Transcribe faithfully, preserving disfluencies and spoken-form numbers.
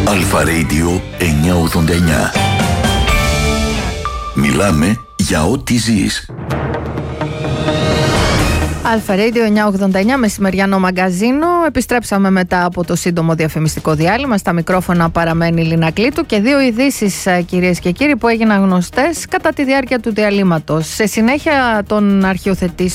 Αλφα Radio εννιακόσια ογδόντα εννιά. Μιλάμε για ό,τι ζεις. Αλφα Radio εννιακόσια ογδόντα εννιά, μεσημεριανό μαγκαζίνο. Επιστρέψαμε μετά από το σύντομο διαφημιστικό διάλειμμα. Στα μικρόφωνα παραμένει η Λίνα Κλήτου και δύο ειδήσεις, κυρίες και κύριοι, που έγιναν γνωστές κατά τη διάρκεια του διαλύματος. Σε συνέχεια των αρχιοθετήσεων